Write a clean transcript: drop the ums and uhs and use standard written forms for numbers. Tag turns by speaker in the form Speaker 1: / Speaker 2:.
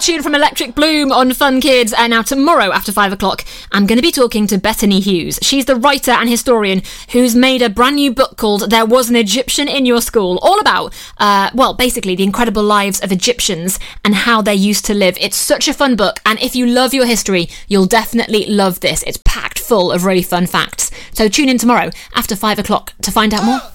Speaker 1: tune from Electric Bloom on Fun Kids. And now tomorrow after 5 o'clock, I'm going to be talking to Bethany Hughes. She's the writer and historian who's made a brand new book called There Was an Egyptian in Your School, all about, basically the incredible lives of Egyptians and how they used to live. It's such a fun book, and if you love your history, you'll definitely love this. It's packed full of really fun facts. So tune in tomorrow after 5 o'clock to find out more.